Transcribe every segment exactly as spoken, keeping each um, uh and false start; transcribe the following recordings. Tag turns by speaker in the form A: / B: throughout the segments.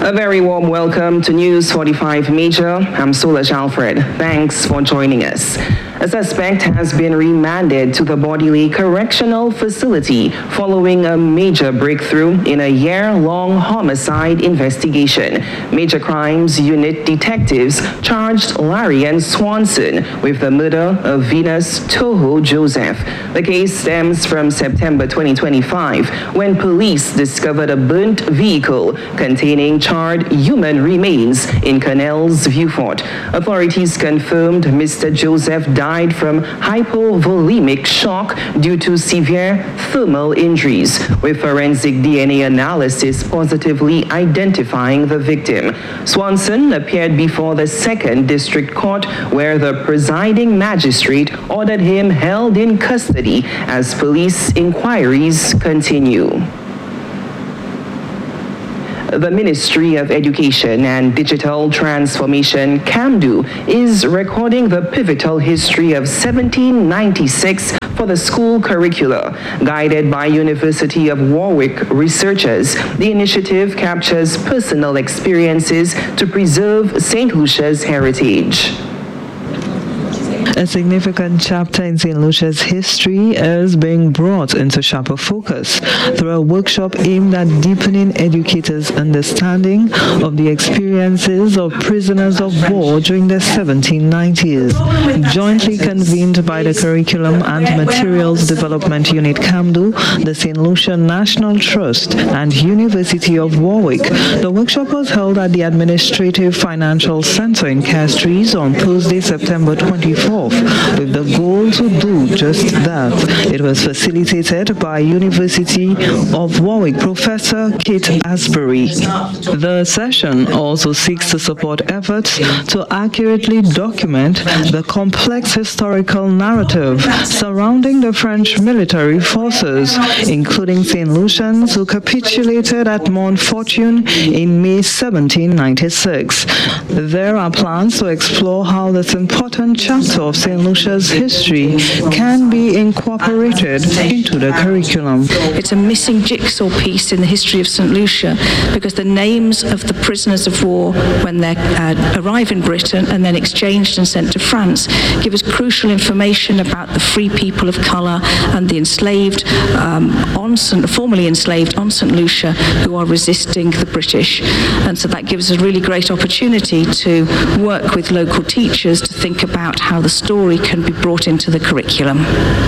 A: A very warm welcome to News forty-five Major. I'm Soulash Alfred. Thanks for joining us. A suspect has been remanded to the Bodily Correctional Facility following a major breakthrough in a year-long homicide investigation. Major Crimes Unit detectives charged Larry N. Swanson with the murder of Venus Toho Joseph. The case stems from September twenty twenty-five, when police discovered a burnt vehicle containing charred human remains in Canals Viewfort. Authorities confirmed Mister Joseph died from hypovolemic shock due to severe thermal injuries, with forensic D N A analysis positively identifying the victim. Swanson appeared before the Second District Court, where the presiding magistrate ordered him held in custody as police inquiries continue. The Ministry of Education and Digital Transformation, CAMDU, is recording the pivotal history of seventeen ninety-six for the school curricula. Guided by University of Warwick researchers, the initiative captures personal experiences to preserve Saint Lucia's heritage.
B: A significant chapter in Saint Lucia's history is being brought into sharper focus through a workshop aimed at deepening educators' understanding of the experiences of prisoners of war during the seventeen nineties. Jointly convened by the Curriculum and Materials Development Unit CAMDU, the Saint Lucia National Trust, and University of Warwick, the workshop was held at the Administrative Financial Center in Castries on Thursday, September twenty-fourth. With the goal to do just that. It was facilitated by University of Warwick Professor Kate Asbury. The session also seeks to support efforts to accurately document the complex historical narrative surrounding the French military forces, including Saint Lucians who capitulated at Montfortune in May seventeen ninety-six. There are plans to explore how this important chapter of Saint Lucia's history can be incorporated into the curriculum.
C: It's a missing jigsaw piece in the history of Saint Lucia, because the names of the prisoners of war when they uh, arrive in Britain and then exchanged and sent to France give us crucial information about the free people of colour and the enslaved, um, on Saint, formerly enslaved on Saint Lucia, who are resisting the British. And so that gives us a really great opportunity to work with local teachers to think about how the story can be brought into the curriculum.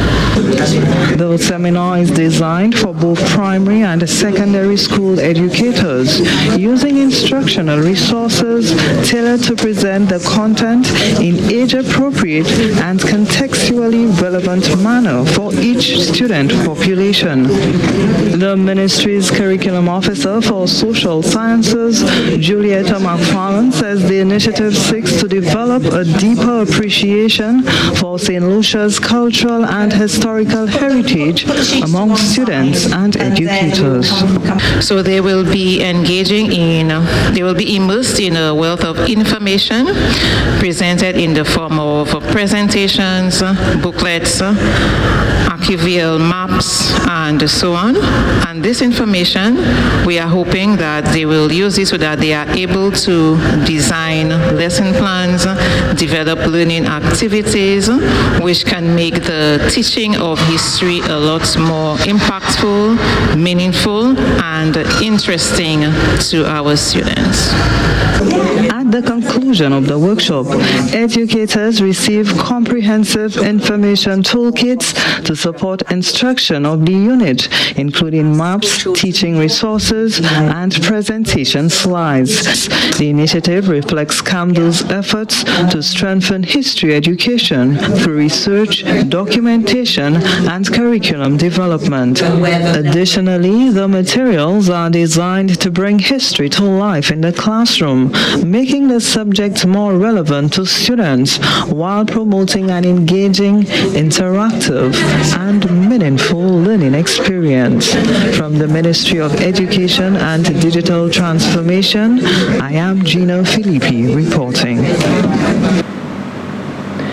B: The seminar is designed for both primary and secondary school educators, using instructional resources tailored to present the content in age-appropriate and contextually relevant manner for each student population. The ministry's curriculum officer for social sciences, Julieta McFarlane, says the initiative seeks to develop a deeper appreciation for Saint Lucia's cultural and historical heritage among students and educators.
D: So they will be engaging in, they will be immersed in a wealth of information presented in the form of presentations, booklets, archival maps, and so on. And this information, we are hoping that they will use it so that they are able to design lesson plans, develop learning activities, which can make the teaching of history a lot more impactful, meaningful, and interesting to our students.
B: At the conclusion of the workshop, educators receive comprehensive information toolkits to support instruction of the unit, including maps, teaching resources, and presentation slides. The initiative reflects CAMDU's efforts to strengthen history education through research, documentation, and curriculum development. Additionally, the materials are designed to bring history to life in the classroom, making the subject more relevant to students while promoting an engaging, interactive, and meaningful learning experience. From the Ministry of Education and Digital Transformation, I am Gina Filippi reporting.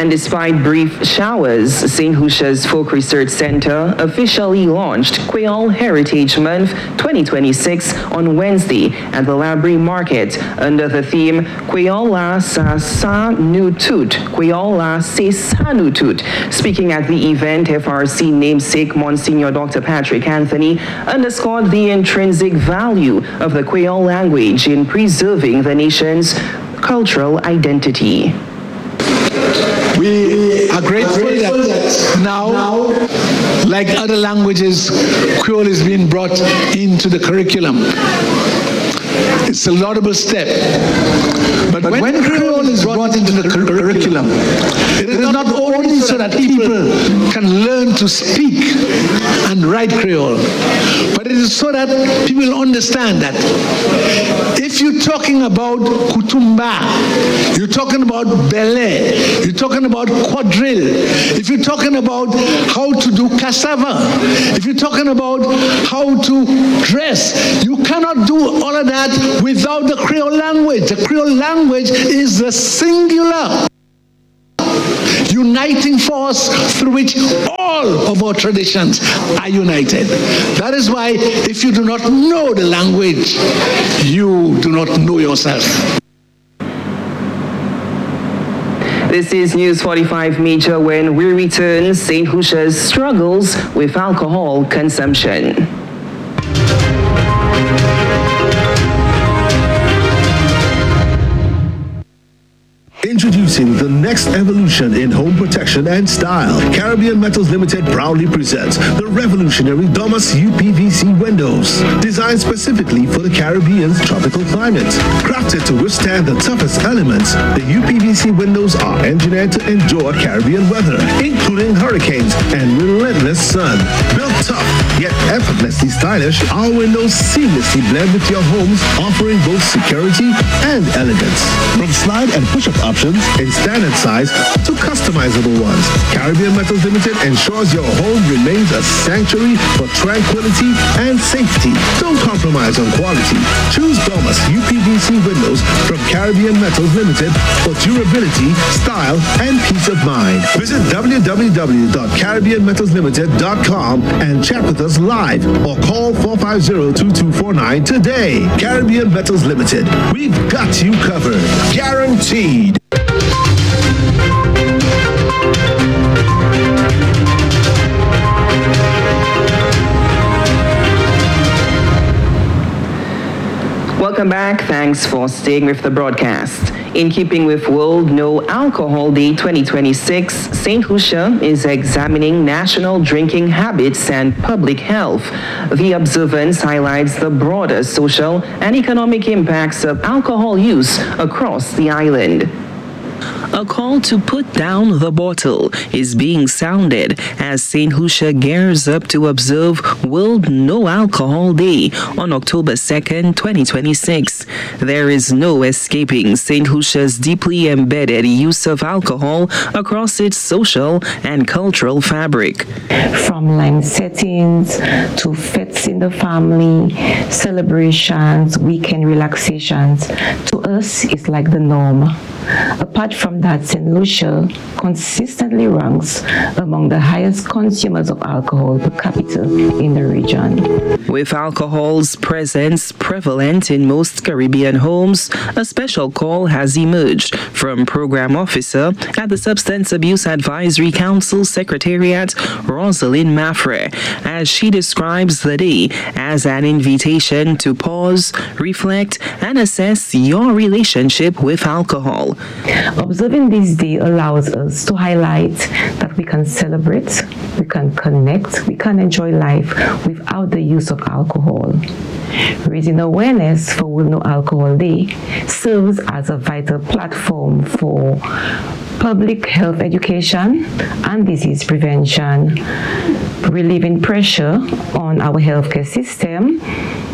A: And despite brief showers, Saint Lucia's Folk Research Center officially launched Creole Heritage Month twenty twenty-six on Wednesday at the Labrie Market under the theme Creole la sa sa nu tout, Creole la se sa nu tout. Speaking at the event, F R C namesake Monsignor Doctor Patrick Anthony underscored the intrinsic value of the Creole language in preserving the nation's cultural identity.
E: We are grateful that now, like other languages, Creole is being brought into the curriculum. It's a laudable step. But, but when, when Creole is brought into the cur- curriculum, it is not only so that people can learn to speak and write Creole, but it is so that people understand that if you're talking about Kutumba, you're talking about Belé, you're talking about quadrille, if you're talking about how to do cassava, if you're talking about how to dress, you cannot do all of that without the Creole language. The Creole language is the singular uniting force through which all of our traditions are united. That is why if you do not know the language, you do not know yourself.
A: This is News forty-five Major. When we return, Saint Lucia's struggles with alcohol consumption.
F: Introducing the next evolution in home protection and style. Caribbean Metals Limited proudly presents the revolutionary Domus U P V C windows. Designed specifically for the Caribbean's tropical climate. Crafted to withstand the toughest elements, the U P V C windows are engineered to endure Caribbean weather, including hurricanes and relentless sun. Built tough, yet effortlessly stylish, our windows seamlessly blend with your homes, offering both security and elegance. From slide and push-up options in standard size to customizable ones, Caribbean Metals Limited ensures your home remains a sanctuary for tranquility and safety. Don't compromise on quality. Choose Domus U P V C windows from Caribbean Metals Limited for durability, style, and peace of mind. Visit w w w dot caribbean metals limited dot com and chat with us live or call four five zero, two two four nine today. Caribbean Metals Limited. We've got you covered. Guaranteed.
A: Welcome back. Thanks for staying with the broadcast. In keeping with World No Alcohol Day twenty twenty-six, Saint Lucia is examining national drinking habits and public health. The observance highlights the broader social and economic impacts of alcohol use across the island.
G: A call to put down the bottle is being sounded as Saint Lucia gears up to observe World No Alcohol Day on October second, twenty twenty-six. There is no escaping Saint Lucia's deeply embedded use of alcohol across its social and cultural fabric.
H: From line settings to fetes in the family, celebrations, weekend relaxations, to us it's like the norm. Apart from that, Saint Lucia consistently ranks among the highest consumers of alcohol per capita in the region.
G: With alcohol's presence prevalent in most Caribbean homes, a special call has emerged from Program Officer at the Substance Abuse Advisory Council Secretariat, Rosalind Maffre, as she describes the day as an invitation to pause, reflect, and assess your relationship with alcohol.
H: Observing this day allows us to highlight that we can celebrate, we can connect, we can enjoy life without the use of alcohol. Raising awareness for World No Alcohol Day serves as a vital platform for public health education and disease prevention, relieving pressure on our healthcare system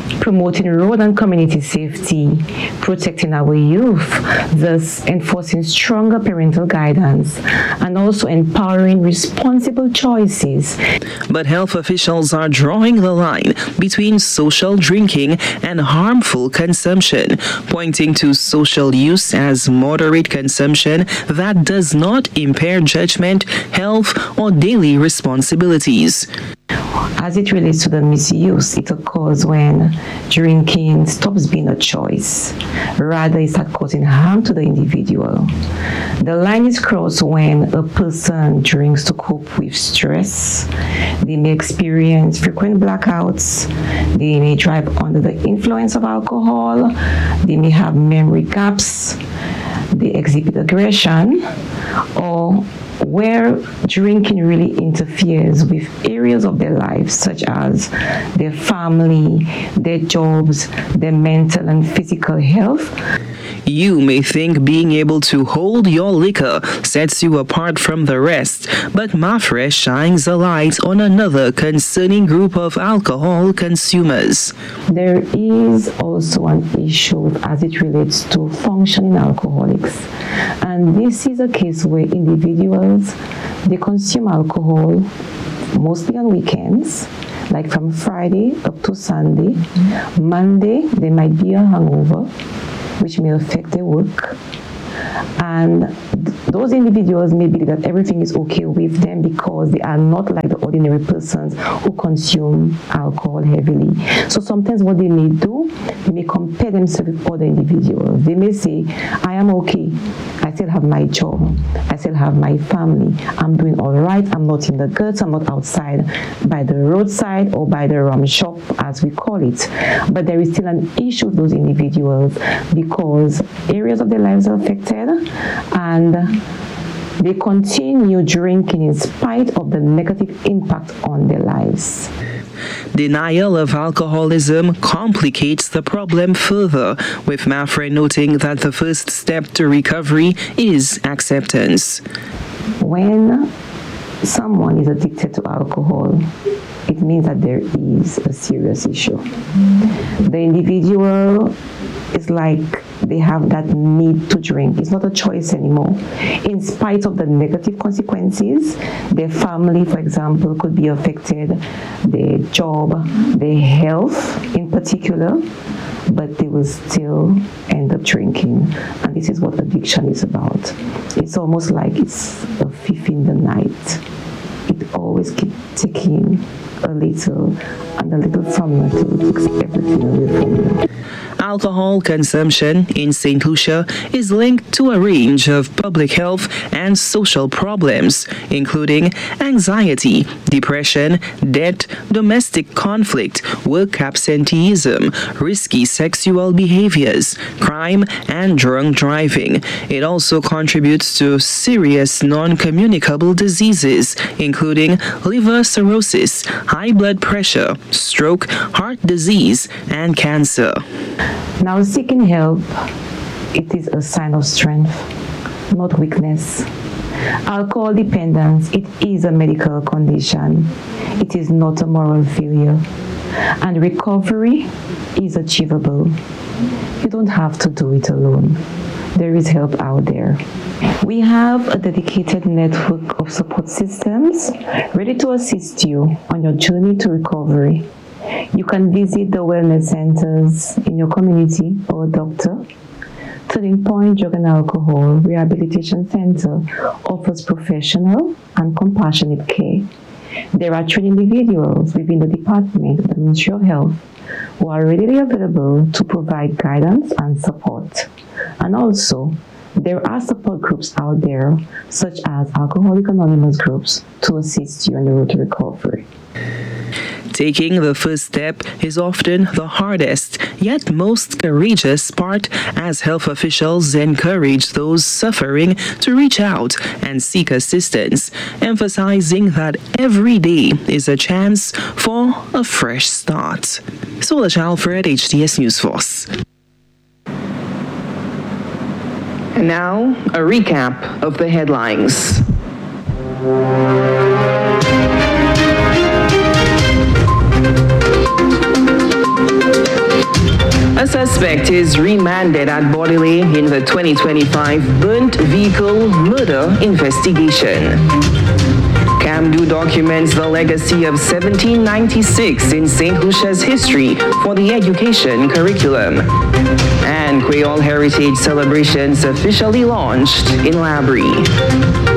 H: promoting road and community safety, protecting our youth, thus enforcing stronger parental guidance, and also empowering responsible choices.
G: But health officials are drawing the line between social drinking and harmful consumption, pointing to social use as moderate consumption that does not impair judgment, health, or daily responsibilities.
H: As it relates to the misuse, it occurs when drinking stops being a choice. Rather, it starts causing harm to the individual. The line is crossed when a person drinks to cope with stress. They may experience frequent blackouts. They may drive under the influence of alcohol. They may have memory gaps. They exhibit aggression, or where drinking really interferes with areas of their lives, such as their family, their jobs, their mental and physical health.
G: You may think being able to hold your liquor sets you apart from the rest, but Mafresh shines a light on another concerning group of alcohol consumers.
H: There is also an issue as it relates to functioning alcoholics. And this is a case where individuals, they consume alcohol mostly on weekends, like from Friday up to Sunday. Monday, there might be a hangover, which may affect their work. And th- those individuals may believe that everything is okay with them because they are not like the ordinary persons who consume alcohol heavily. So sometimes what they may do, they may compare themselves with other individuals. They may say, I am okay. I still have my job. I still have my family. I'm doing all right. I'm not in the guts. I'm not outside by the roadside or by the rum shop, as we call it. But there is still an issue with those individuals because areas of their lives are affected and they continue drinking in spite of the negative impact on their lives.
G: Denial of alcoholism complicates the problem further, with Mafre noting that the first step to recovery is acceptance.
H: When someone is addicted to alcohol, it means that there is a serious issue. The individual is like they have that need to drink. It's not a choice anymore. In spite of the negative consequences, their family, for example, could be affected, their job, their health in particular, but they will still end up drinking. And this is what addiction is about. It's almost like it's a thief in the night. It always keeps ticking a little and a little from you until it takes everything away from you.
G: Alcohol consumption in Saint Lucia is linked to a range of public health and social problems, including anxiety, depression, debt, domestic conflict, work absenteeism, risky sexual behaviors, crime, and drunk driving. It also contributes to serious non-communicable diseases, including liver cirrhosis, high blood pressure, stroke, heart disease, and cancer.
H: Now, seeking help, it is a sign of strength, not weakness. Alcohol dependence, it is a medical condition. It is not a moral failure. And recovery is achievable. You don't have to do it alone. There is help out there. We have a dedicated network of support systems ready to assist you on your journey to recovery. You can visit the wellness centers in your community or a doctor. Turning Point Drug and Alcohol Rehabilitation Center offers professional and compassionate care. There are trained individuals within the department of the Ministry of Health who are readily available to provide guidance and support. And also, there are support groups out there, such as Alcoholics Anonymous groups, to assist you on the road to recovery.
G: Taking the first step is often the hardest, yet most courageous part, as health officials encourage those suffering to reach out and seek assistance, emphasizing that every day is a chance for a fresh start. Sola Alfred, H T S News Force.
A: And now, a recap of the headlines. suspect is remanded at Bodily in the twenty twenty-five burnt vehicle murder investigation. Camdu documents the legacy of seventeen ninety-six in Saint Lucia's history for the education curriculum. And Creole Heritage celebrations officially launched in Labrie.